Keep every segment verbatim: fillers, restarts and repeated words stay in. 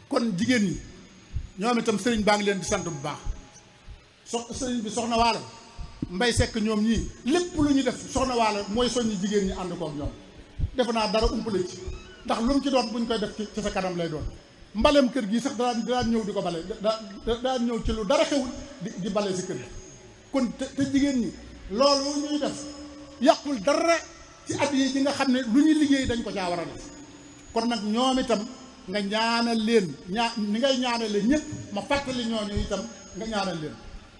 kon jigéen ñi ñoom itam sëriñ baa ngi leen di sant bu baax so sëriñ bi soxna Waalo Mbay Sekk ñoom ñii lépp lu ñu def soxna Waalo mooy soññi jigéen ñi ànd koog ñoom defe naa dara umpale ci ndax lu mu ci doon buñ koy def ci sa kanam lay doon mbalem kër gi sax daan daan ñëw di ko bale da daan ñëw ci lu dara xewul di di bale si kër gi kon te te jigéen ñi loolu ñuy def yàqul dara ci at yi ci nga xam ne lu ñu liggéey dañ ko caa war a def kon nag ñoom itam nga ñaanal leen ñaa ni ngay ñaanale ñëpp ma fàttali ñooñu itam nga ñaanal leen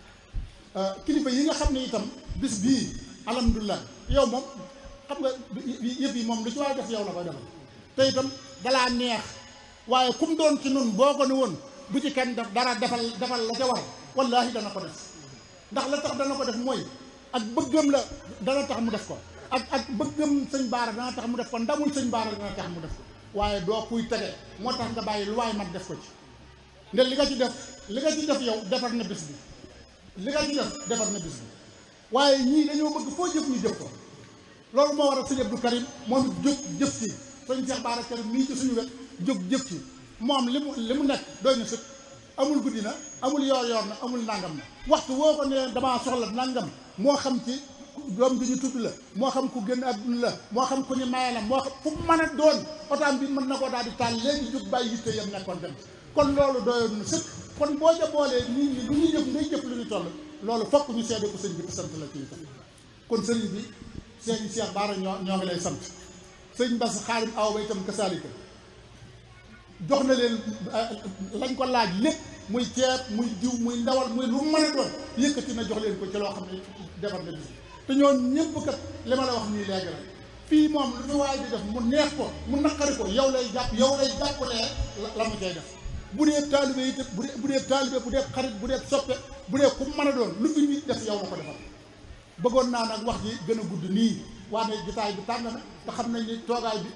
kilifa yi nga xam ne itam bis bii alhamdulilah yow moom xam nga yëf yi moom lu ci waay def yow la koy defal te itam dalaa neex waaye kum doon ci nun boo ko ne woon bu ci kenn def dara defal defal la ca war wallaahi dana ko def ndax la tax dana ko def mooy ak bëggam la dana tax mu def ko ak ak bëggam sëñ Baara dana tax mu def ko ndamul sëñ Baara dana tax mu def ko waaye doo kuy tege moo tax nga bàyyi lu waay mat def ko ci nde li nga ci def li nga ci def yow defar na bis bi li nga ci def defar na bis bi waaye ñii dañoo bëgg foo jëf ñu jëf ko loolu moo waral sëñ Abdou Karim moom it jóg jëf ci sëñ Cheikh Baara Karim mii ci suñu wet jóg jëf ci moom li mu li mu nekk doy na sëkk amul guddi na amul yoor yoor na amul nangam na waxtu woo ko ne damaa soxla nangam moo xam ci doom bi ñu tudd la moo xam ku génn àdduna la moo xam ku ñu maye la moo xam fu mu mën a doon otaam bi mën na koo daal di taal léegi jóg bàyyi yitte yam nekkoon dem kon loolu doyoon na sëkk kon boo ja boolee nit ñi lu ñuy jëf ngay jëf lu ñu toll loolu fokk ñu seede ko sëñ bi te sant la ci itam kon sëriñ bi sëñ Cheikh Baara ñoo ñoo ngi lay sant sëñ Bass Xaadim aw ba itam kasaalika jox na leen lañ ko laaj lépp muy ceeb muy diw muy ndawal muy lu mën a doon yëkkati na jox leen ko ci loo xam ne defar na bis te ñoon ñëpp kat li ma la wax nii léegi la fii moom lu fi waay di def mu neex ko mu naqari ko yow lay jàpp yow lay jàppalee la mu cay def bu dee taalibe yi bu dee bu dee taalibe bu dee xarit bu dee soppe bu dee ku mën a doon lu fi nit def yow la ko defal bëggoon naa nag wax ji gën a gudd nii waane jotaay bi tàng na te xam nañ ni toogaay bi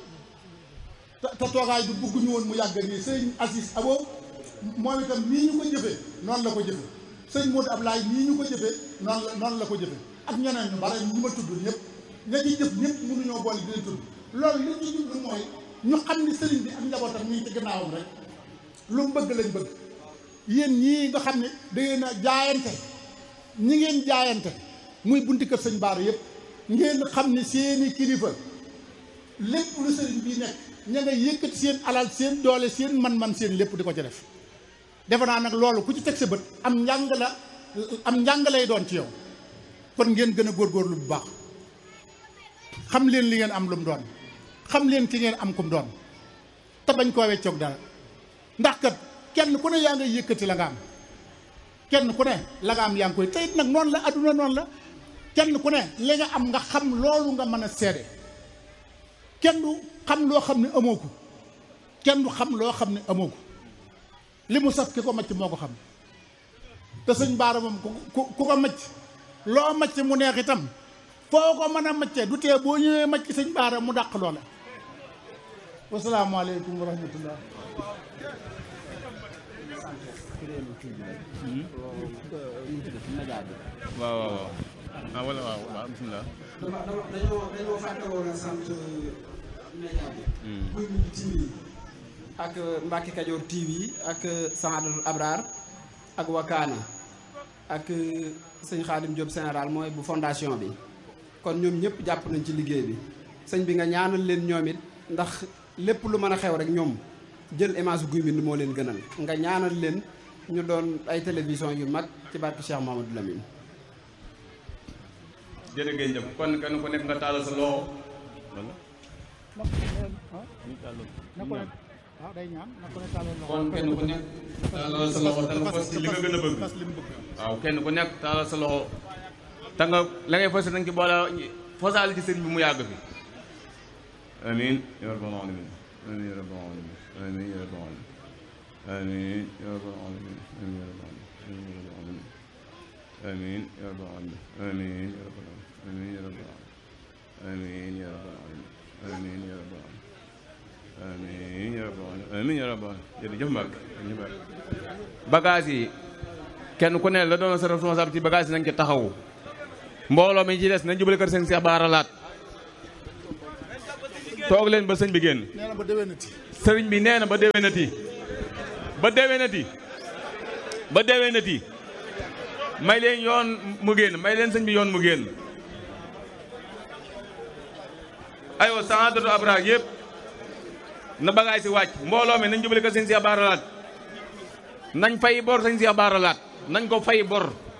te toogaay bi bëgguñu woon mu yàgg nii sëñ Aziz Abo moom itam nii ñu ko jëfee noonu la ko jëfee sëñ Modou Ablaye nii ñu ko jëfee noonu la noonu la ko jëfee ak ñeneen ñu bare ñu ma tudd ñëpp ña ci jëf ñëpp mënuñoo boole di leen tudd loolu li ci jublu mooy ñu xam ni sëriñ bi ak njabootam ñu ngi ci gannaawam rek lu mu bëgg lañ bëgg yéen ñii nga xam ne da ngeen a jaayante ñi ngeen jaayante muy bunti kër sëñ Baara yëpp ngeen xam ni seeni kilifa lépp lu sëriñ bi nekk ña nga yëkkati seen alal seen doole seen man-man seen lépp di ko ci def defe naa nag loolu ku ci teg sa bët am njàng la am njàng lay doon ci yow kon ngeen gën a góorgóorlu bu baax xam leen li ngeen am lu mu doon xam leen ki ngeen am kum doon te bañ koo weccoog dara ndax kat kenn ku ne yaa ngay yëkkati la nga am kenn ku ne la nga am yaa ngi koy tey nag noonu la adduna noonu la kenn ku ne li nga am nga xam loolu nga mën a seede kenn du xam loo xam ne amoo ko kenn du xam loo xam ne amoo ko li mu saf ki ko macc moo ko xam te sëñ Baara moom ku ku ku ko macc loo macc mu neex itam foo ko mën a maccee du tee boo ñëwee macc sëñ Baara mu dàq loola wasalaamaaleykum wa rahmatullah waaw waaw waaw ah wala waaw waaw bismillah dañoo dañoo fàtte woon a sant média bi muy Midi T V ak Mbacke Kajoor T V ak Sahadatul Abrar ak Wakana ak sëñ Khadim Diop général mooy bu fondation bi kon ñoom ñëpp jàpp nañ ci liggéey bi sëñ bi nga ñaanal leen ñoom it ndax lépp lu mën a xew rek ñoom jël image Guy Mbind moo leen gënal nga ñaanal leen ñu doon ay télévision yu mag ci barke Cheikh Mamadou Lamine. jërëjëf kon kenn ku nekk nga taalal sa loxo kon kenn ku nekk taalal sa loxo te nga fas ci li nga gën a bëgg waaw kenn ku nekk taalal sa loxo te nga la ngay fas nañ ci boole fosaal ci sëriñ bi mu yàgg fi amiin ya rabbal alamin amiin ya rabbal alamin amiin ya rabbal alamin amiin ya rabbal alamin amiin ya rabbal alamin amiin ya rabbal alamin amiin ya rabbal alamin amiin ya rabbal alamin amiin ya rabbal alamin amiin ya rabbal alamin amiin ya rabbal alamin amiin ya rabbal alamin jërëjëf Mbacke bagage yi kenn ku ne la doon sa responsabilité bagage yi nañ ci taxawu mbooloo mi ci des nañ jubale kër sëñ Cheikh Baara Laat toog leen ba sëñ bi génn nee na ba déwénati sëriñ bi nee na ba déwénati ba déwénati ba déwénati may leen yoon mu génn may leen sëñ bi yoon mu génn aywa Sahadatou Abraar yëpp na bagaay si wàcc mbooloo mi nañ jubale ko sëñ Cheikh Bara Laat nañ fay bor sëñ Cheikh Bara Laat nañ ko fay bor